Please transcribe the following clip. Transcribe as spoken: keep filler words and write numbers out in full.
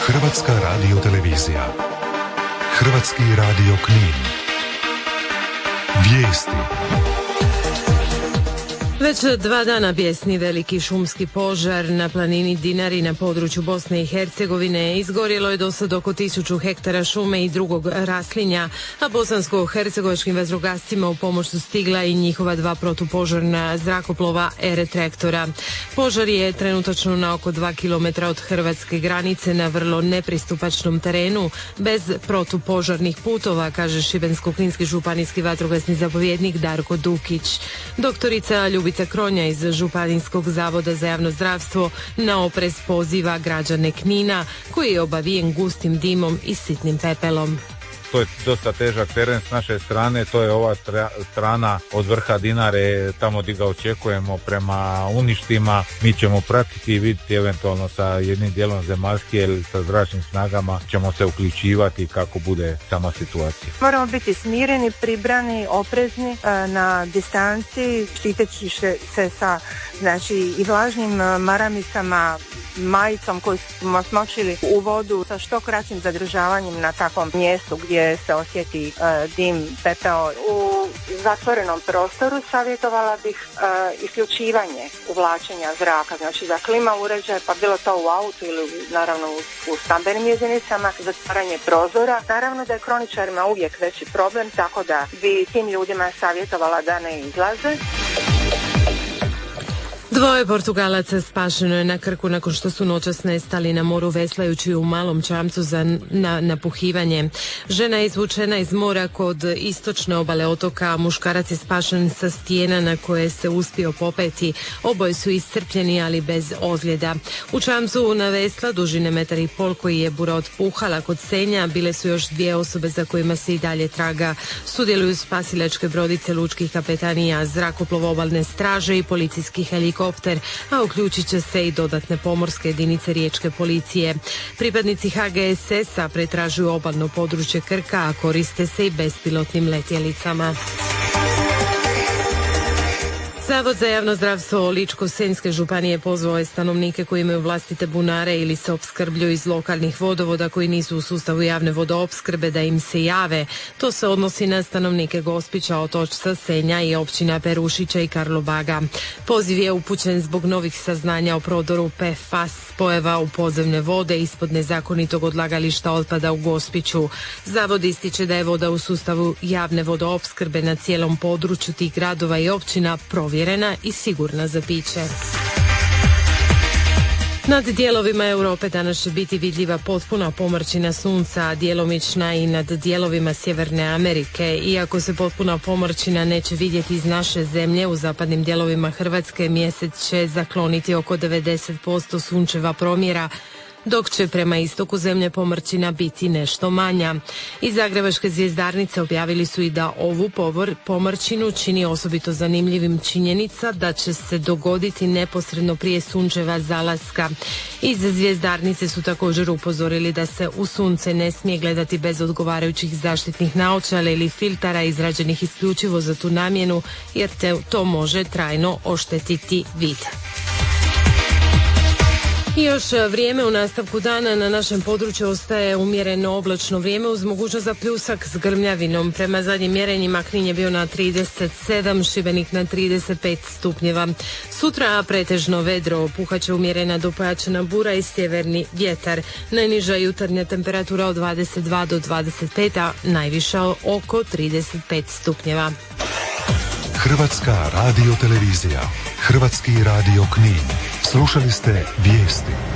Hrvatska radiotelevizija. Hrvatski radio Knin. Vijesti. Već dva dana bijesni veliki šumski požar na planini Dinari na području Bosne i Hercegovine. Izgorjelo je do sad oko tisuću hektara šume i drugog raslinja, a bosansko-hercegovačkim vatrogascima u pomoć su stigla i njihova dva protupožarna zrakoplova R-traktora. Požar je trenutačno na oko dva kilometra od hrvatske granice na vrlo nepristupačnom terenu, bez protupožarnih putova, kaže šibensko-kninski županijski vatrogasni zapovjednik Darko Dukić. Doktorica Ljubica Kronja iz Županijskog zavoda za javno zdravstvo na oprez poziva građane Knina, koji je obavijen gustim dimom i sitnim pepelom. To je dosta težak teren s naše strane, to je ova tra- strana od vrha Dinare, tamo gdje ga očekujemo prema uništima. Mi ćemo pratiti i vidjeti eventualno sa jednim dijelom zemaljske ili sa zračnim snagama ćemo se uključivati kako bude sama situacija. Moramo biti smireni, pribrani, oprezni na distanci, štiteći se sa znači, i vlažnim maramicama, majicom koju smo smočili u vodu sa što kraćim zadržavanjem na takvom mjestu gdje se osjeti uh, dim, pepeo. U zatvorenom prostoru savjetovala bih uh, isključivanje uvlačenja zraka, znači za klima uređaje, pa bilo to u autu ili naravno u, u stambenim jedinicama, zatvaranje prozora. Naravno da je kroničarima uvijek veći problem, tako da bi tim ljudima savjetovala da ne izlaze. Dvoje Portugalaca spašeno je na Krku nakon što su noćas nestali na moru veslajući u malom čamcu za na, napuhivanje. Žena je izvučena iz mora kod istočne obale otoka, a muškarac je spašen sa stijena na koje se uspio popeti. Oboje su iscrpljeni, ali bez ozljeda. U čamcu na vesla dužine metar i pol koji je bura otpuhala kod Senja bile su još dvije osobe za kojima se i dalje traga. Sudjeluju spasilačke brodice lučkih kapetanija, zrakoplov obalne straže i policijski helikopter, a uključit će se i dodatne pomorske jedinice riječke policije. Pripadnici H G S S-a pretražuju obalno područje Krka, a koriste se i bespilotnim letjelicama. Zavod za javno zdravstvo Ličko-senjske županije pozvao je stanovnike koji imaju vlastite bunare ili se opskrbljuju iz lokalnih vodovoda koji nisu u sustavu javne vodoopskrbe da im se jave. To se odnosi na stanovnike Gospića, Otočca, Senja i općina Perušića i Karlobaga. Poziv je upućen zbog novih saznanja o prodoru P F A S spojeva u podzemne vode ispod nezakonitog odlagališta otpada u Gospiću. Zavod ističe da je voda u sustavu javne vodoopskrbe na cijelom području tih gradova i općina provjerena i sigurna za piće. Nad dijelovima Europe danas će biti vidljiva potpuna pomrčina sunca, a djelomična i nad dijelovima Sjeverne Amerike. Iako se potpuna pomrčina neće vidjeti iz naše zemlje, u zapadnim dijelovima Hrvatske mjesec će zakloniti oko devedeset posto sunčeva promjera, dok će prema istoku zemlje pomrčina biti nešto manja. Iz Zagrebačke zvjezdarnice objavili su i da ovu povor, pomrčinu čini osobito zanimljivim činjenica da će se dogoditi neposredno prije sunčeva zalaska. Iz zvjezdarnice su također upozorili da se u sunce ne smije gledati bez odgovarajućih zaštitnih naočala ili filtara izrađenih isključivo za tu namjenu, jer te, to može trajno oštetiti vid. I još vrijeme u nastavku dana na našem području ostaje umjereno oblačno vrijeme uz mogućnost za pljusak s grmljavinom. Prema zadnjim mjerenjima Knin je bio na trideset sedam, Šibenik na trideset pet stupnjeva. Sutra pretežno vedro, puhaće umjerena do pojačana bura i sjeverni vjetar. Najniža jutarnja temperatura od dvadeset dva do dvadeset pet, a najviša oko trideset pet stupnjeva. Hrvatska radiotelevizija. Hrvatski radio Knin. Slušali ste vijesti.